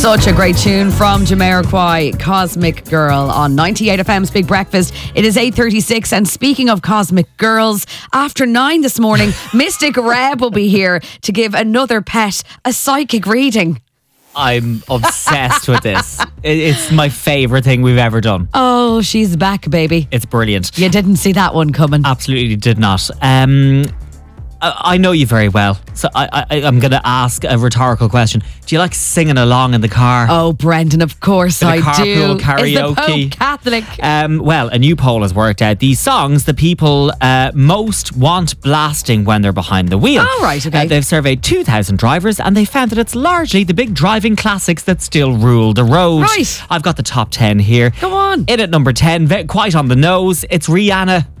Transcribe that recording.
Such a great tune from Jamiroquai, Cosmic Girl on 98 FM's Big Breakfast. It is 8:36, and speaking of Cosmic Girls, after 9 this morning, Mystic Reb will be here to give another pet a psychic reading. I'm obsessed with this. It's my favourite thing we've ever done. Oh, she's back, baby. It's brilliant. You didn't see that one coming. Absolutely did not. I know you very well, so I'm going to ask a rhetorical question. Do you like singing along in the car? Oh, Brendan, of course I do. Carpool karaoke. Is the Pope Catholic? Well, a new poll has worked out the songs that people most want blasting when they're behind the wheel. Oh, right, okay. They've surveyed 2,000 drivers, and they found that it's largely the big driving classics that still rule the road. Right. I've got the top 10 here. Go on. In at number 10, quite on the nose, it's Rihanna,